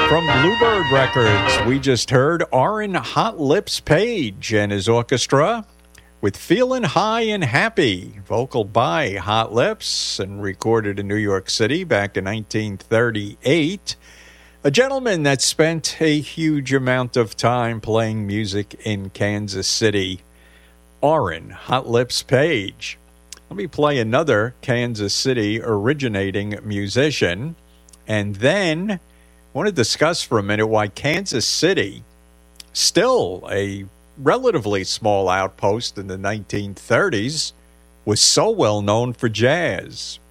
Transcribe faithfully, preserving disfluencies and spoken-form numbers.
From Bluebird Records, we just heard Orrin Hot Lips Page and his orchestra with Feelin' High and Happy, vocaled by Hot Lips and recorded in New York City back in nineteen thirty-eight. A gentleman that spent a huge amount of time playing music in Kansas City, Orrin Hot Lips Page. Let me play another Kansas City originating musician, and then I want to discuss for a minute why Kansas City, still a relatively small outpost in the nineteen thirties, was so well known for jazz.